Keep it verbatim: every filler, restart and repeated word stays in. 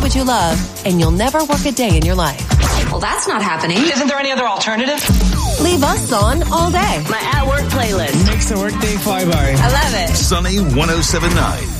what you love, and you'll never work a day in your life. Well, that's not happening. Isn't there any other alternative? Leave us on all day. My at-work playlist makes the workday fly by. I love it. Sunny one oh seven point nine.